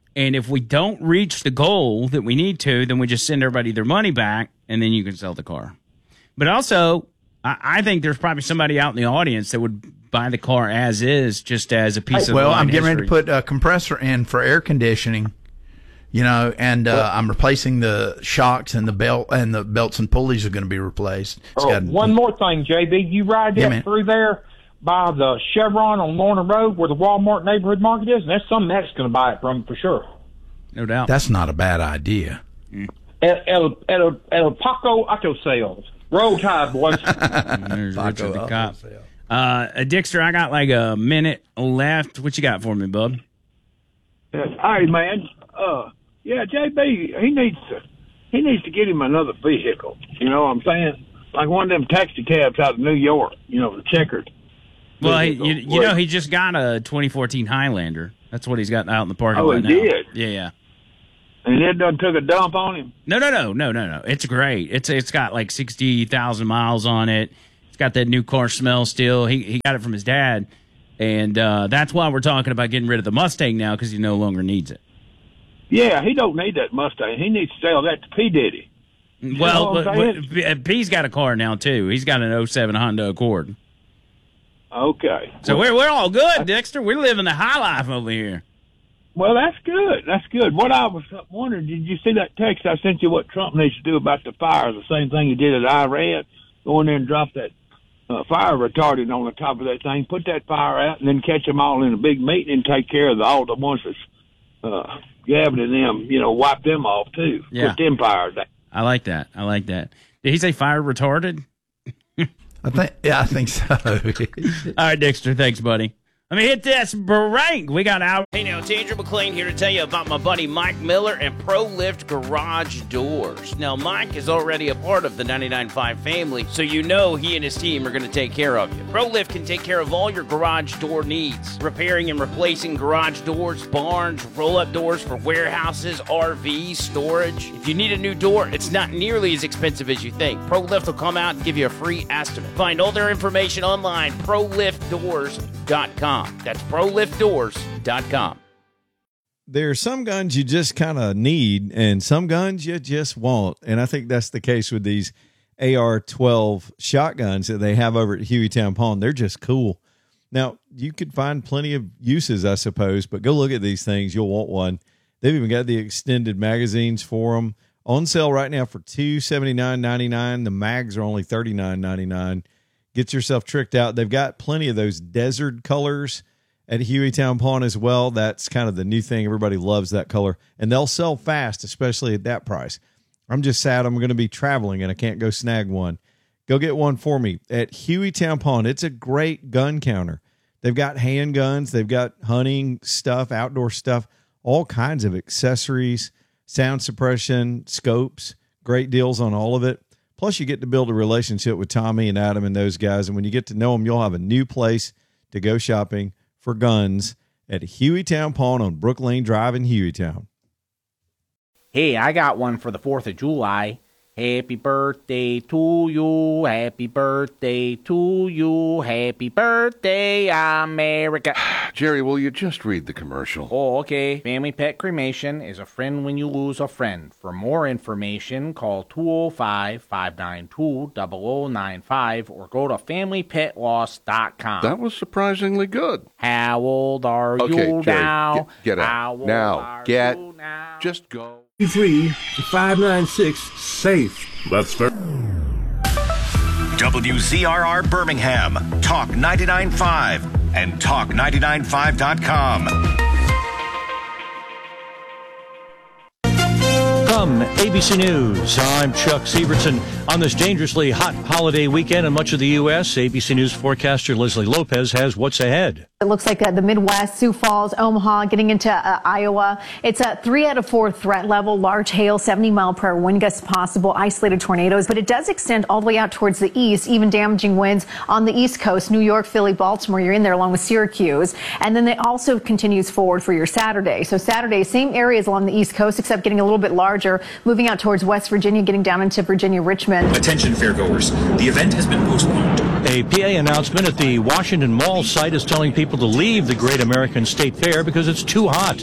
And if we don't reach the goal that we need to, then we just send everybody their money back, and then you can sell the car. But also, I think there's probably somebody out in the audience that would buy the car as is, just as a piece of
Well, I'm
history.
getting ready to put a compressor in for air conditioning, and I'm replacing the shocks and the belt, and the belts and pulleys are going to be replaced.
One more thing, JB. You ride that through there by the Chevron on Lorna Road where the Walmart neighborhood market is, and there's some that's going to buy it from for sure.
No doubt.
That's not a bad idea.
El Paco Auto Sales. Roll Tide, boys.
There's Richard the cop. Dixter, I got like a minute left. What you got for me, bub?
Hey, man. Yeah, JB, he needs to get him another vehicle. You know what I'm saying? Like one of them taxi cabs out of New York. You know, the checkered.
Well, he just got a 2014 Highlander. That's what he's got out in the parking lot now.
Oh, he did?
Yeah.
And it done took a dump on him?
No. It's great. It's got like 60,000 miles on it. It's got that new car smell still. He got it from his dad. And that's why we're talking about getting rid of the Mustang now, because he no longer needs it.
Yeah, he don't need that Mustang. He needs to sell that to P. Diddy.
Well, but P's got a car now, too. He's got an 07 Honda Accord.
Okay.
So we're all good, Dexter. We're living the high life over here.
Well, that's good. That's good. What I was wondering, did you see that text I sent you what Trump needs to do about the fires? The same thing he did at Iran. Go in there and drop that fire retardant on the top of that thing, put that fire out, and then catch them all in a big meeting and take care of all the ones that's Gavin and them, wipe them off, too.
Yeah.
Put them fires out.
I like that. Did he say fire retarded?
I think so.
All right, Dexter. Thanks, buddy. Let me hit this break. We got out. Hey, now, it's Andrew McLean here to tell you about my buddy Mike Miller and ProLift Garage Doors. Now, Mike is already a part of the 99.5 family, so you know he and his team are going to take care of you. ProLift can take care of all your garage door needs. Repairing and replacing garage doors, barns, roll-up doors for warehouses, RVs, storage. If you need a new door, it's not nearly as expensive as you think. ProLift will come out and give you a free estimate. Find all their information online, ProLiftDoors.com. That's ProLiftDoors.com.
There are some guns you just kind of need, and some guns you just want. And I think that's the case with these AR-12 shotguns that they have over at Hueytown Pawn. They're just cool. Now, you could find plenty of uses, I suppose, but go look at these things. You'll want one. They've even got the extended magazines for them. On sale right now for $279.99. The mags are only $39.99. Get yourself tricked out. They've got plenty of those desert colors at Hueytown Pawn as well. That's kind of the new thing. Everybody loves that color. And they'll sell fast, especially at that price. I'm just sad I'm going to be traveling and I can't go snag one. Go get one for me at Hueytown Pawn. It's a great gun counter. They've got handguns. They've got hunting stuff, outdoor stuff, all kinds of accessories, sound suppression, scopes, great deals on all of it. Plus, you get to build a relationship with Tommy and Adam and those guys. And when you get to know them, you'll have a new place to go shopping for guns at Hueytown Pawn on Brook Lane Drive in Hueytown.
Hey, I got one for the 4th of July. Happy birthday to you, happy birthday to you, happy birthday, America.
Jerry, will you just read the commercial?
Oh, okay. Family Pet Cremation is a friend when you lose a friend. For more information, call 205-592-0095 or go to FamilyPetLoss.com.
That was surprisingly good.
How old are you
Jerry,
now?
Get out.
How old
Now,
are
get.
you now?
Just go.
596 safe. That's fair.
WZRR Birmingham, Talk 99.5 and Talk995.com.
From ABC News, I'm Chuck Sievertson. On this dangerously hot holiday weekend in much of the U.S., ABC News forecaster Leslie Lopez has what's ahead.
It looks like the Midwest, Sioux Falls, Omaha, getting into Iowa. It's a 3 out of 4 threat level, large hail, 70-mile-per-hour wind gusts possible, isolated tornadoes. But it does extend all the way out towards the east, even damaging winds on the East Coast, New York, Philly, Baltimore. You're in there along with Syracuse. And then it also continues forward for your Saturday. So Saturday, same areas along the East Coast, except getting a little bit larger, moving out towards West Virginia, getting down into Virginia, Richmond.
Attention, fairgoers. The event has been postponed.
A PA announcement at the Washington Mall site is telling people to leave the Great American State Fair because it's too hot.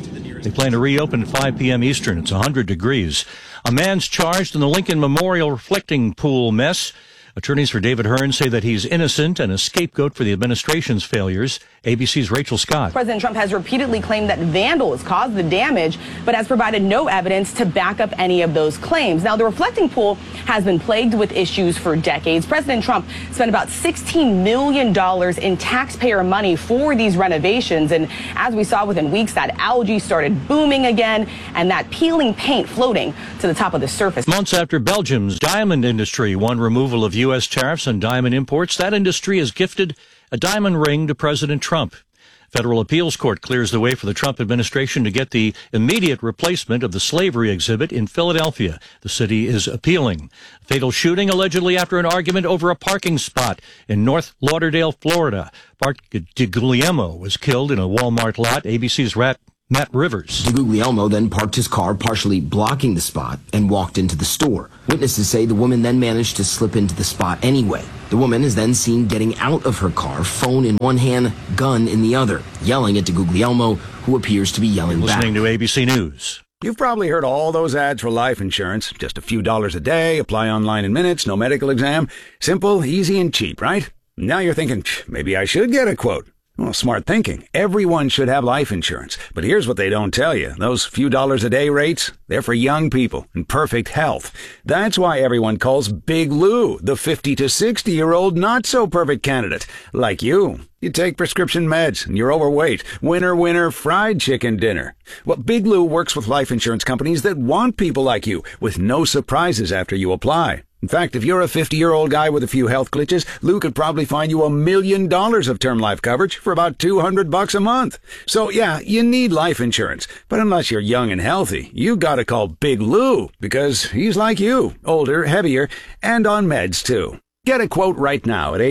They plan to reopen at 5 p.m. Eastern. It's 100 degrees. A man's charged in the Lincoln Memorial reflecting pool mess. Attorneys for David Hearn say that he's innocent and a scapegoat for the administration's failures. ABC's Rachel Scott.
President Trump has repeatedly claimed that vandals caused the damage, but has provided no evidence to back up any of those claims. Now, the reflecting pool has been plagued with issues for decades. President Trump spent about $16 million in taxpayer money for these renovations. And as we saw within weeks, that algae started booming again and that peeling paint floating to the top of the surface.
Months after Belgium's diamond industry won removal of U.S. tariffs on diamond imports, that industry has gifted a diamond ring to President Trump. Federal appeals court clears the way for the Trump administration to get the immediate replacement of the slavery exhibit in Philadelphia. The city is appealing. Fatal shooting allegedly after an argument over a parking spot in North Lauderdale, Florida. Bart DeGuglielmo was killed in a Walmart lot. ABC's Matt Rivers.
DeGuglielmo then parked his car, partially blocking the spot, and walked into the store. Witnesses say the woman then managed to slip into the spot anyway. The woman is then seen getting out of her car, phone in one hand, gun in the other, yelling at DeGuglielmo, who appears to be yelling back.
Listening to ABC News.
You've probably heard all those ads for life insurance. Just a few dollars a day, apply online in minutes, no medical exam. Simple, easy, and cheap, right? Now you're thinking, maybe I should get a quote. Well, smart thinking. Everyone should have life insurance. But here's what they don't tell you. Those few dollars a day rates, they're for young people in perfect health. That's why everyone calls Big Lou the 50 to 60-year-old not-so-perfect candidate. Like you. You take prescription meds and you're overweight. Winner, fried chicken dinner. Well, Big Lou works with life insurance companies that want people like you, with no surprises after you apply. In fact, if you're a 50-year-old guy with a few health glitches, Lou could probably find you $1 million of term life coverage for about $200 a month. So yeah, you need life insurance. But unless you're young and healthy, you gotta call Big Lou, because he's like you, older, heavier, and on meds too. Get a quote right now at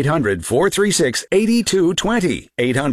800-436-8220,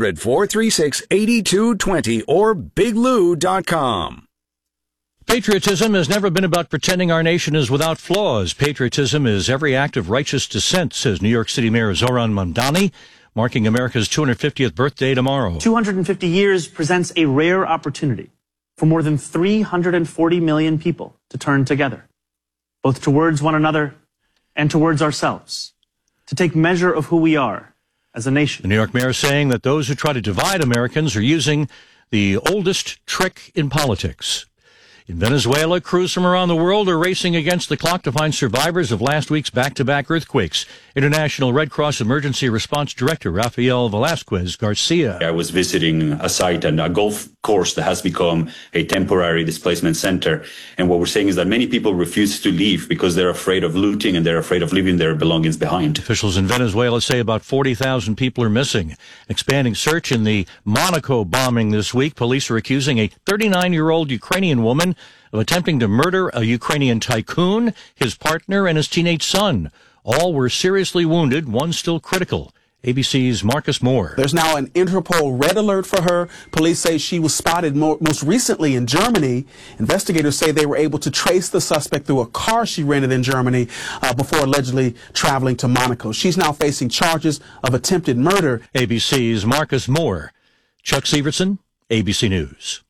800-436-8220, or biglou.com.
Patriotism has never been about pretending our nation is without flaws. Patriotism is every act of righteous dissent, says New York City Mayor Zohran Mamdani, marking America's 250th birthday tomorrow.
250 years presents a rare opportunity for more than 340 million people to turn together, both towards one another and towards ourselves, to take measure of who we are as a nation.
The New York mayor saying that those who try to divide Americans are using the oldest trick in politics. In Venezuela, crews from around the world are racing against the clock to find survivors of last week's back-to-back earthquakes. International Red Cross Emergency Response Director Rafael Velasquez Garcia.
I was visiting a site and a golf course that has become a temporary displacement center. And what we're saying is that many people refuse to leave because they're afraid of looting and they're afraid of leaving their belongings behind.
Officials in Venezuela say about 40,000 people are missing. Expanding search in the Monaco bombing this week. Police are accusing a 39-year-old Ukrainian woman of attempting to murder a Ukrainian tycoon, his partner, and his teenage son. All were seriously wounded, one still critical. ABC's Marcus Moore.
There's now an Interpol red alert for her. Police say she was spotted most recently in Germany. Investigators say they were able to trace the suspect through a car she rented in Germany before allegedly traveling to Monaco. She's now facing charges of attempted murder.
ABC's Marcus Moore. Chuck Severson, ABC News.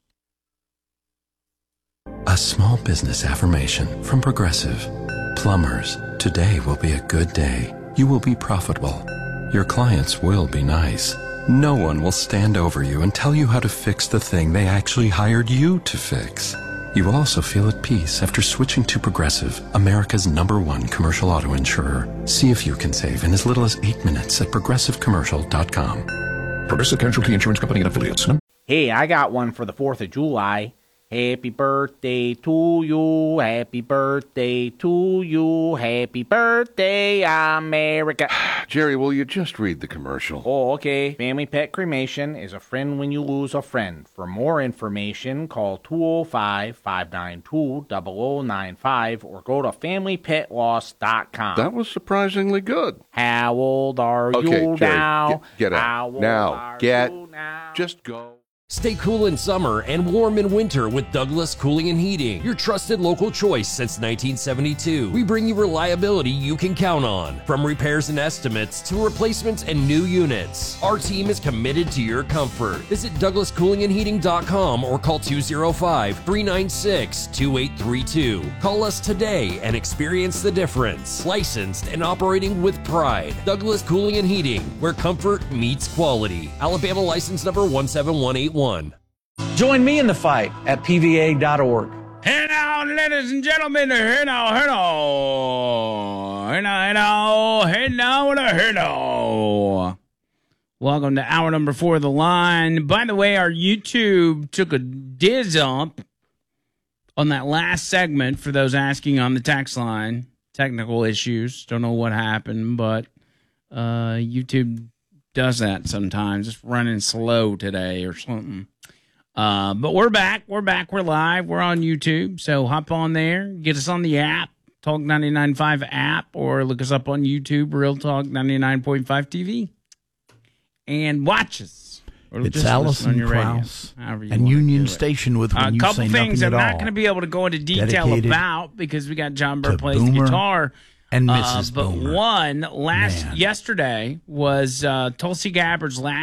A small business affirmation from Progressive. Plumbers, today will be a good day. You will be profitable. Your clients will be nice. No one will stand over you and tell you how to fix the thing they actually hired you to fix. You will also feel at peace after switching to Progressive, America's #1 commercial auto insurer. See if you can save in as little as 8 minutes at progressivecommercial.com.
Progressive Casualty Insurance Company and Affiliates.
Hey, I got one for the 4th of July. Happy birthday to you, happy birthday to you, happy birthday, America.
Jerry, will you just read the commercial?
Oh, okay. Family Pet Cremation is a friend when you lose a friend. For more information, call 205-592-0095 or go to FamilyPetLoss.com.
That was surprisingly good.
How old are you
Jerry,
now?
Get out. Now. Just go.
Stay cool in summer and warm in winter with Douglas Cooling and Heating, your trusted local choice since 1972. We bring you reliability you can count on, from repairs and estimates to replacements and new units. Our team is committed to your comfort. Visit DouglasCoolingandHeating.com or call 205-396-2832. Call us today and experience the difference. Licensed and operating with pride. Douglas Cooling and Heating, where comfort meets quality. Alabama license number 17181.
Join me in the fight at PVA.org.
Hey now, ladies and gentlemen, hey now. Welcome to hour number 4 of the line. By the way, our YouTube took a dump on that last segment for those asking on the text line. Technical issues. Don't know what happened, but YouTube does that sometimes. It's running slow today or something. But we're back. We're live. We're on YouTube. So hop on there. Get us on the app, Talk 99.5 app, or look us up on YouTube, Real Talk 99.5 TV. And watch us.
It's Allison Krauss and Union Station with When
a
You
couple
Say
things
Nothing
I'm
at
not
All.
going to be able to go into detail
Dedicated
about because we got John Burr
to
plays the
Boomer
guitar.
and Mrs.
But
Boomer.
yesterday was Tulsi Gabbard's last